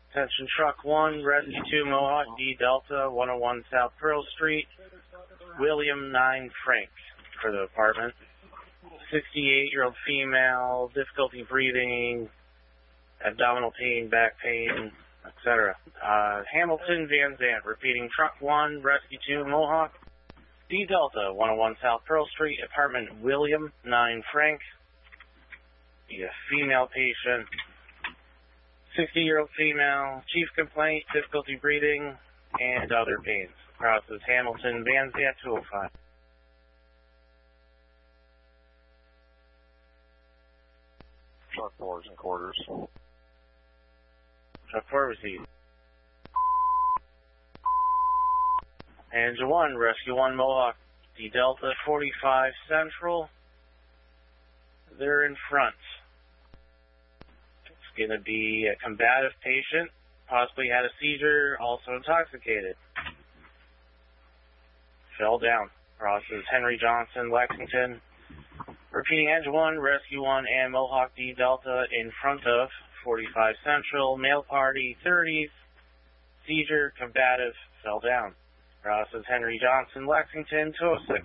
Attention Truck 1, Rescue 2 Mohawk, D Delta, 101 South Pearl Street, William 9 Frank for the apartment. 68-year-old female, difficulty breathing, abdominal pain, back pain, etc. Hamilton Van Zant, repeating Truck 1, Rescue 2 Mohawk, D Delta, 101 South Pearl Street, apartment William 9 Frank. Be a female patient. 60-year-old female, chief complaint, difficulty breathing, and other pains. Process Hamilton Van Zant 205. Truck 4 is in quarters. Truck 4 received. Engine 1, Rescue 1 Mohawk, D Delta 45 Central. They're in front. It's going to be a combative patient, possibly had a seizure, also intoxicated. Fell down. Crosses Henry Johnson, Lexington. Repeating Engine 1, Rescue 1, and Mohawk D Delta in front of 45 Central, male party, 30s, seizure, combative, fell down. Crosses Henry Johnson, Lexington, 206.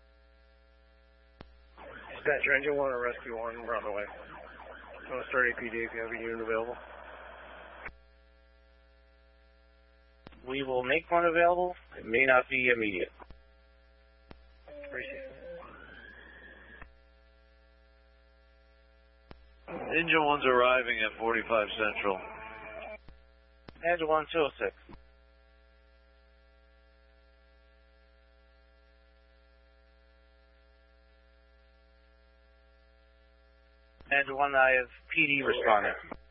Dispatcher, Engine 1 or Rescue 1, we're on the way. I'm going to start APD if you have a unit available. We will make one available. It may not be immediate. Appreciate it. Engine 1's arriving at 45 Central. Engine 1, 206. Engine 1, I have PD responding.